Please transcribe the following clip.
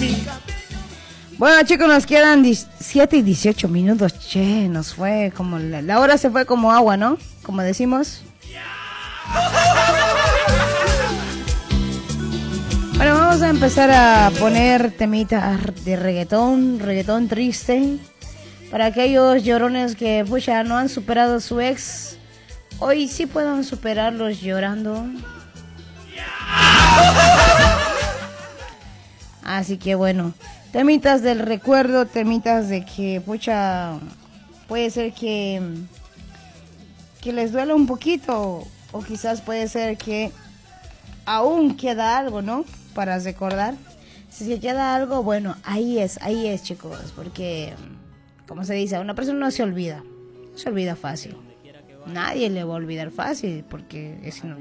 Bueno, chicos, nos quedan 7 y 18 minutos. Che, nos fue como... La hora se fue como agua, ¿no? Como decimos. Bueno, vamos a empezar a poner temitas de reggaetón triste. Para aquellos llorones que, pucha, no han superado a su ex, hoy sí puedan superarlos llorando. Así que bueno, temitas del recuerdo, temitas de que, pucha, puede ser que les duele un poquito, o quizás puede ser que aún queda algo, ¿no? Para recordar. Si se queda algo, bueno, ahí es, chicos, porque, como se dice, a una persona no se olvida fácil. Nadie le va a olvidar fácil, porque es